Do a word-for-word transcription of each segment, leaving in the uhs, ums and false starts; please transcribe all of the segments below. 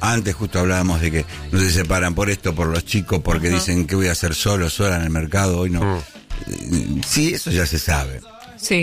Antes justo hablábamos de que no se separan por esto, por los chicos, porque uh-huh. dicen que voy a hacer solo, sola en el mercado, hoy no. Uh. Sí, eso ya se sabe. Sí.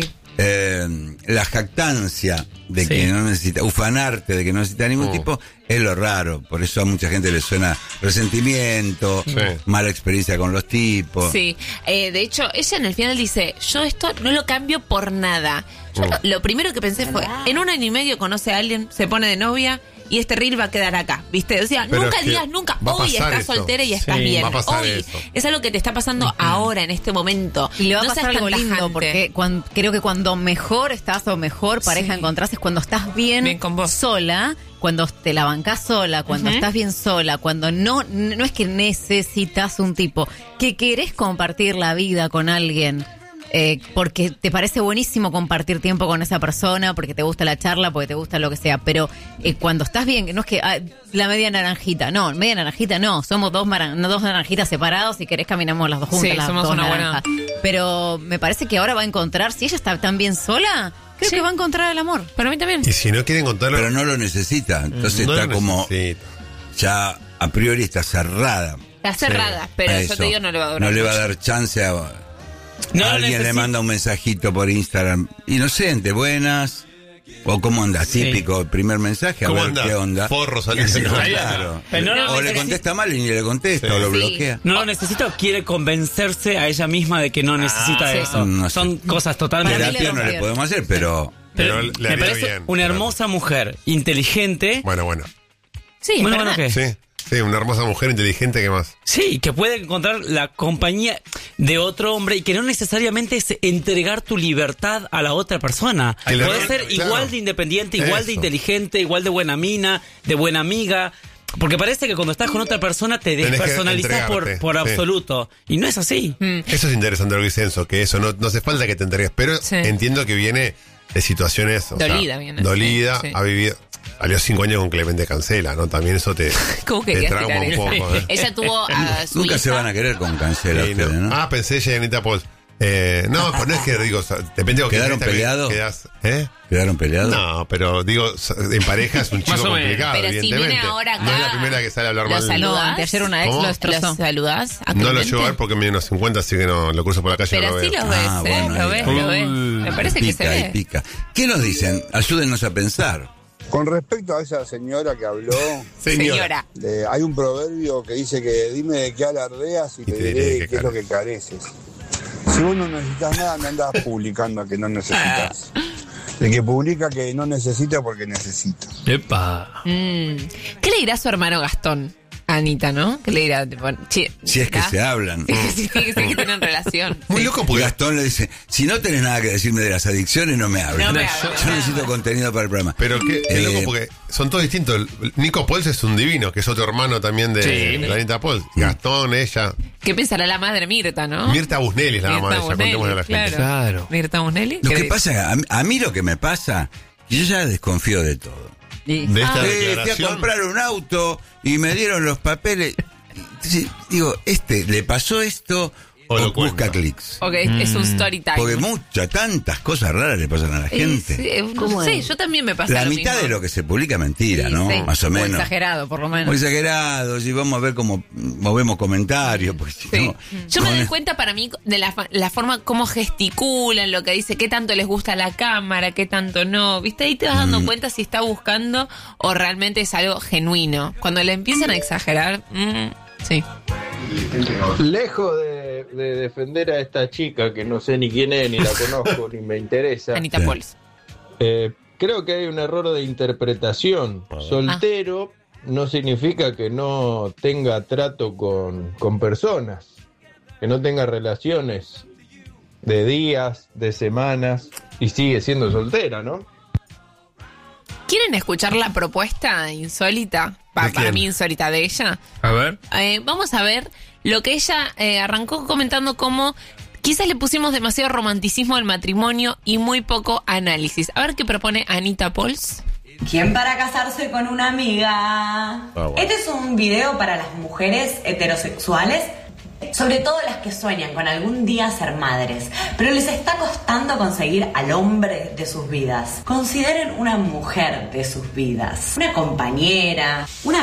Eh, la jactancia de sí. que no necesita, ufanarte de que no necesita ningún uh. tipo, es lo raro. Por eso a mucha gente le suena resentimiento, sí. mala experiencia con los tipos. Sí, eh, de hecho, ella en el final dice, yo esto no lo cambio por nada. Yo uh. lo, lo primero que pensé fue, en un año y medio conoce a alguien, se pone de novia y este reel va a quedar acá, ¿viste? O sea, pero nunca es digas nunca, hoy estás eso. soltera y estás sí, bien. Hoy eso. es es algo que te está pasando uh-huh. ahora, en este momento. Y le va no a pasar algo lindo, porque cuando, creo que cuando mejor estás o mejor pareja sí. encontrás es cuando estás bien, bien con vos. sola, cuando te la bancás sola, cuando uh-huh. estás bien sola, cuando no, no es que necesitas un tipo, que querés compartir la vida con alguien. Eh, porque te parece buenísimo compartir tiempo con esa persona, porque te gusta la charla, porque te gusta lo que sea, pero eh, cuando estás bien, no es que ah, la media naranjita, no, media naranjita no, somos dos, maran- dos naranjitas separados, si querés caminamos las dos juntas, sí, las somos dos una naranjas. buena... Pero me parece que ahora va a encontrar, si ella está tan bien sola, creo sí. que va a encontrar el amor. Para mí también. Y si no quiere encontrarlo... Pero no lo necesita, entonces no está como... Necesita. Ya a priori está cerrada. Está cerrada, sí. pero yo te digo no le va a dar No le va a dar chance a... No, alguien le manda un mensajito por Instagram, inocente, buenas, o cómo anda, sí. típico, el primer mensaje, a ver anda? qué onda. Forro saliendo. No, claro. Pero no o le contesta mal y ni le contesta, sí. o lo sí. bloquea. No lo necesita o quiere convencerse a ella misma de que no necesita ah, eso. No sé. Son cosas totalmente... Terapia no le podemos hacer, pero... Pero, pero me parece bien, una pero... hermosa mujer, inteligente. Bueno, bueno. Sí, bueno, bueno, ¿qué? Sí. Sí, una hermosa mujer inteligente, ¿qué más? Sí, que puede encontrar la compañía de otro hombre y que no necesariamente es entregar tu libertad a la otra persona. Ay, puede la... ser claro. igual de independiente, igual Eso. de inteligente, igual de buena mina, de buena amiga. Porque parece que cuando estás con otra persona te despersonalizás por, por sí. absoluto. Y no es así. Mm. Eso es interesante lo que dice Enzo, que eso no, no hace falta que te entregues. Pero sí. entiendo que viene de situaciones... O dolida, sea, viene. Dolida, sí. ha vivido... Salió cinco años con Clemente Cancela, ¿no? También eso te, te trauma un poco. ¿eh? Ella tuvo a su Nunca hija. se van a querer con Cancela. Sí, ustedes, no. ¿no? Ah, pensé ella y Anita Paul. Eh, no, pues no es que digo, depende de ¿Quedaron peleados? Quedás, ¿eh? ¿Quedaron peleados? No, pero digo, en pareja es un chico complicado, pero evidentemente. Si viene ahora acá, no es la primera que sale a hablar ¿lo mal. saludás? No, anteayer una ex lo destrozó. ¿Lo saludás? No lo llevo a ver porque mide unos cincuenta, así que no lo cruzo por la calle. Pero no lo sí veo. lo ves, ah, ¿eh? Bueno, lo ves, uh, lo ves. Me parece pica, que se ve. Pica. ¿Qué nos dicen? Ayúdennos a pensar. Con respecto a esa señora que habló, señora, de, hay un proverbio que dice que dime de qué alardeas y, y te, te diré, diré qué, qué es lo que careces. Si vos no necesitas nada, no andás publicando que no necesitas. El que publica que no necesita porque necesita. Epa. Mm. ¿Qué le dirá a su hermano Gastón? Anita, ¿no? ¿Qué le dirá? Che, si es que se hablan. Sí, sí, sí, que tienen relación. Muy sí. loco, porque Gastón le dice, si no tenés nada que decirme de las adicciones, no me hables. No me yo, hables, yo no. necesito contenido para el programa. Pero qué, qué eh, loco, porque son todos distintos. Nico Pols es un divino, que es otro hermano también de, sí. de Anita Pols. Gastón, ella. ¿Qué pensará la madre Mirta, no? Mirta Busnelli es la Mirta mamá de ella, Busnelli, contémosle a la gente. Claro. Claro. Mirta Busnelli. Lo que pasa, a, a mí lo que me pasa, yo ya desconfío de todo. Sí. De esta ah, declaración. fui a comprar un auto y me dieron los papeles. Sí, digo, este, le pasó esto o, o lo busca clics. Ok, mm. es un story time. Porque muchas, tantas cosas raras le pasan a la gente. Sí, no sé, yo también me pasa La lo mitad mismo. de lo que se publica mentira, sí, ¿no? Sí. Más o menos. Muy exagerado, por lo menos. Muy exagerado, y vamos a ver cómo movemos comentarios. Pues, sí. ¿no? Yo me Con doy el... cuenta para mí de la, la forma como gesticulan, lo que dice, qué tanto les gusta la cámara, qué tanto no. ¿Viste? Ahí te vas dando mm. cuenta si está buscando o realmente es algo genuino. Cuando le empiezan a exagerar, mmm, sí. Lejos de, de defender a esta chica, que no sé ni quién es, ni la conozco, ni me interesa. Anita sí. Pols. Eh, creo que hay un error de interpretación. Soltero ah. no significa que no tenga trato con, con personas, que no tenga relaciones de días, de semanas, y sigue siendo soltera, ¿no? ¿Quieren escuchar la propuesta insólita? Pa, para mí insólita de ella. A ver. Eh, vamos a ver lo que ella eh, arrancó comentando como quizás le pusimos demasiado romanticismo al matrimonio y muy poco análisis. A ver qué propone Anita Pols. ¿Quién para casarse con una amiga? Oh, wow. Este es un video para las mujeres heterosexuales, sobre todo las que sueñan con algún día ser madres, pero les está costando conseguir al hombre de sus vidas. Consideren una mujer de sus vidas, una compañera, una